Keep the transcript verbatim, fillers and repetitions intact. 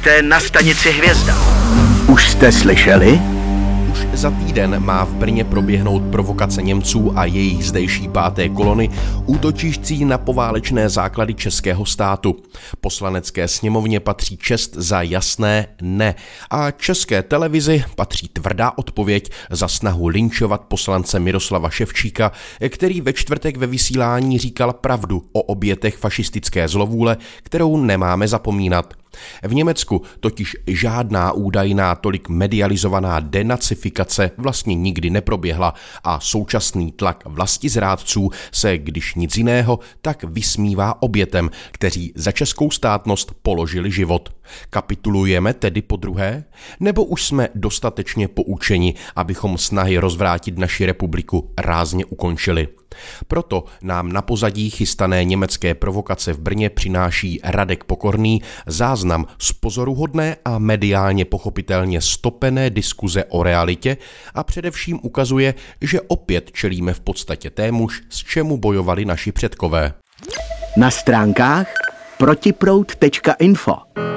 Vítejte na stanici Hvězda. Už jste slyšeli? Už za týden má v Brně proběhnout provokace Němců a jejich zdejší páté kolony, útočící na poválečné základy českého státu. Poslanecké sněmovně patří čest za jasné ne a české televizi patří tvrdá odpověď za snahu lynčovat poslance Miroslava Ševčíka, který ve čtvrtek ve vysílání říkal pravdu o obětech fašistické zlovůle, kterou nemáme zapomínat. V Německu totiž žádná údajná tolik medializovaná denacifikace vlastně nikdy neproběhla a současný tlak vlastizrádců se, když nic jiného, tak vysmívá obětem, kteří za českou státnost položili život. Kapitulujeme tedy podruhé? Nebo už jsme dostatečně poučeni, abychom snahy rozvrátit naši republiku rázně ukončili? Proto nám na pozadí chystané německé provokace v Brně přináší Radek Pokorný záznam z pozoruhodné a mediálně pochopitelně stopené diskuze o realitě a především ukazuje, že opět čelíme v podstatě témuž, s čemu bojovali naši předkové. Na stránkách protiproud tečka info